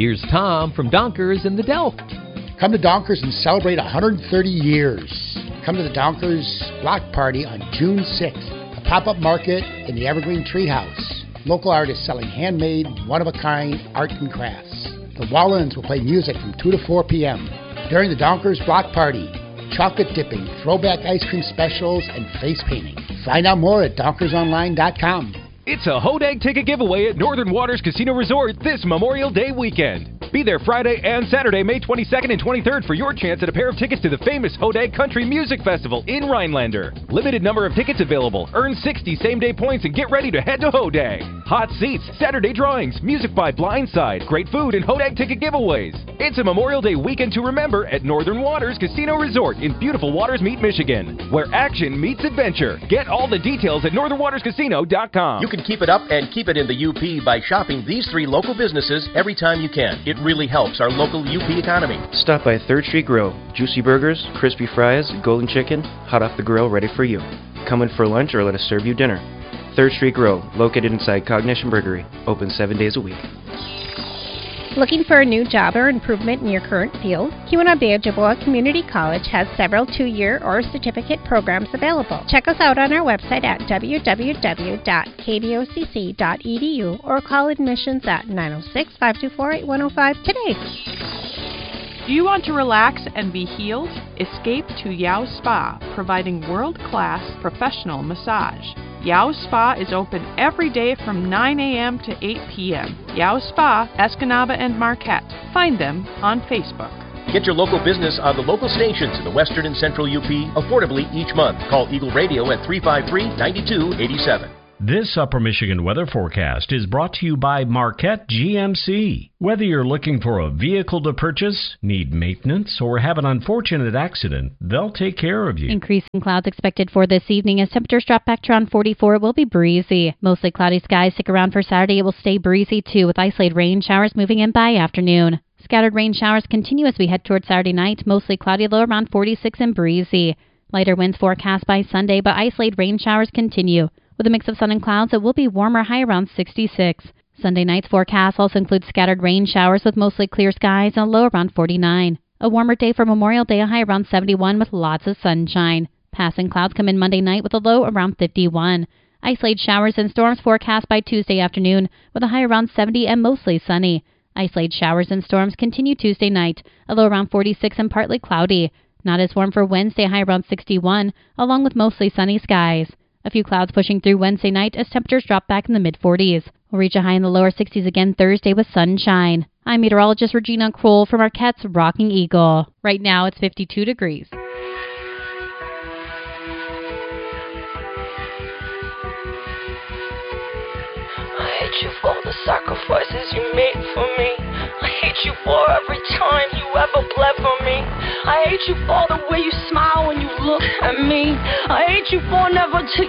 Here's Tom from Donkers in the Delft. Come to Donkers and celebrate 130 years. Come to the Donkers Block Party on June 6th, a pop-up market in the Evergreen Treehouse. Local artists selling handmade, one-of-a-kind art and crafts. The Wallens will play music from 2 to 4 p.m. During the Donkers Block Party, chocolate dipping, throwback ice cream specials, and face painting. Find out more at donkersonline.com. It's a Hodag ticket giveaway at Northern Waters Casino Resort this Memorial Day weekend. Be there Friday and Saturday, May 22nd and 23rd for your chance at a pair of tickets to the famous Hodag Country Music Festival in Rhinelander. Limited number of tickets available. Earn 60 same-day points and get ready to head to Hodag. Hot seats, Saturday drawings, music by Blindside, great food, and Hodag ticket giveaways. It's a Memorial Day weekend to remember at Northern Waters Casino Resort in beautiful Waters Meet, Michigan, where action meets adventure. Get all the details at northernwaterscasino.com. You can keep it up and keep it in the UP by shopping these 3 local businesses every time you can. It really helps our local UP economy. Stop by 3rd Street Grill. Juicy burgers, crispy fries, golden chicken, hot off the grill, ready for you. Come in for lunch or let us serve you dinner. 3rd Street Grill, located inside Cognition Burgery. Open 7 days a week. Looking for a new job or improvement in your current field? Keweenaw-Banjoboa Community College has several 2-year or certificate programs available. Check us out on our website at www.kbocc.edu or call admissions at 906-524-8105 today. Do you want to relax and be healed? Escape to Yao Spa, providing world-class professional massage. Yao Spa is open every day from 9 a.m. to 8 p.m. Yao Spa, Escanaba and Marquette. Find them on Facebook. Get your local business on the local stations in the western and central UP affordably each month. Call Eagle Radio at 353-9287. This Upper Michigan weather forecast is brought to you by Marquette GMC. Whether you're looking for a vehicle to purchase, need maintenance, or have an unfortunate accident, they'll take care of you. Increasing clouds expected for this evening as temperatures drop back to around 44. It will be breezy. Mostly cloudy skies stick around for Saturday. It will stay breezy too, with isolated rain showers moving in by afternoon. Scattered rain showers continue as we head toward Saturday night. Mostly cloudy, low around 46 and breezy. Lighter winds forecast by Sunday, but isolated rain showers continue. With a mix of sun and clouds, it will be warmer, high around 66. Sunday night's forecast also includes scattered rain showers with mostly clear skies and a low around 49. A warmer day for Memorial Day, a high around 71 with lots of sunshine. Passing clouds come in Monday night with a low around 51. Isolated showers and storms forecast by Tuesday afternoon with a high around 70 and mostly sunny. Isolated showers and storms continue Tuesday night, a low around 46 and partly cloudy. Not as warm for Wednesday, high around 61, along with mostly sunny skies. A few clouds pushing through Wednesday night as temperatures drop back in the mid-40s. We'll reach a high in the lower 60s again Thursday with sunshine. I'm meteorologist Regina Kroll from Marquette's Rocking Eagle. Right now it's 52 degrees. I hate you for the sacrifices you made for me. I hate you for every time you ever bled for me. I hate you for the way you smile when you look at me. I hate you for never taking